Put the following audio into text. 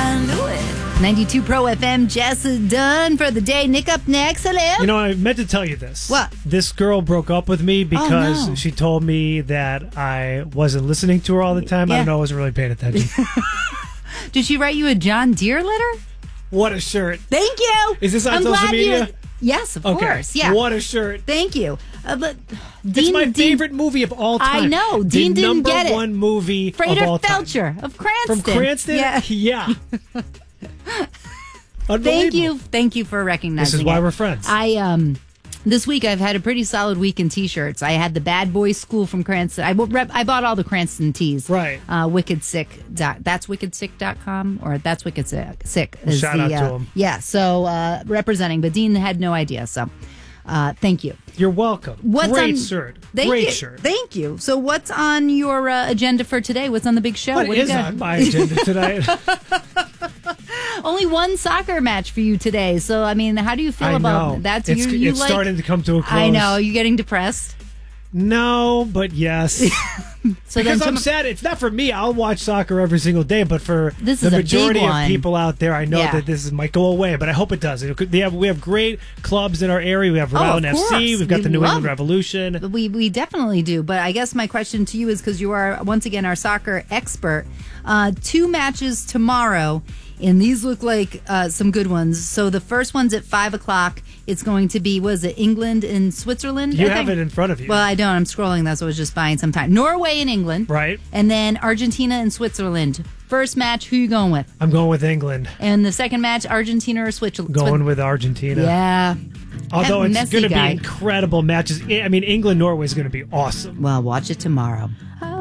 I knew it. 92 Pro FM, Jess is done for the day. Nick up next. Hello. You know, I meant to tell you this. What? This girl broke up with me because she told me that I wasn't listening to her all the time. Yeah. I don't know, I wasn't really paying attention. Did she write you a John Deere letter? What a shirt. Thank you. Is this on I'm social glad media? Yes, of Okay. course. Yeah. What a shirt. Thank you. But It's my favorite movie of all time. I know. Dean the didn't get it. number one movie Frater of all time. Felcher of Cranston. From Cranston? Yeah. Unbelievable. Thank you for recognizing This is why we're friends. This week I've had a pretty solid week in T-shirts. I had the Bad Boys School from Cranston. I bought all the Cranston tees. Right. Wicked Sick. That's wickedsick.com or that's Wicked Sick. Is Shout out to him. Yeah. So representing, but Dean had no idea. So thank you. You're welcome. Great shirt. Great shirt. Thank you. So what's on your agenda for today? What's on the big show? What is on my agenda tonight? Only one soccer match for you today. So, I mean, how do you feel about that? It's starting to come to a close. I know. You getting depressed? No, but yes. So because I'm sad. It's not for me. I'll watch soccer every single day, but for the majority of people out there, I know that this might go away, but I hope it does. We have great clubs in our area. We have Rhode Island FC. We've got the New England Revolution. We definitely do. But I guess my question to you is, because you are, once again, our soccer expert, 2 matches tomorrow. And these look like some good ones. So the first one's at 5 o'clock. It's going to be, was it England and Switzerland? You have it in front of you. Well, I don't. I'm scrolling that, so I was just buying some time. Norway and England. Right. And then Argentina and Switzerland. First match, who you going with? I'm going with England. And the second match, Argentina or Switzerland? Going with Argentina. Yeah. Although it's going to be incredible matches. I mean, England-Norway is going to be awesome. Well, watch it tomorrow.